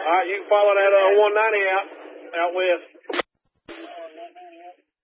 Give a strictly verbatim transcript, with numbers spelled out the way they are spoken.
All right, you can follow that uh, one ninety out out west.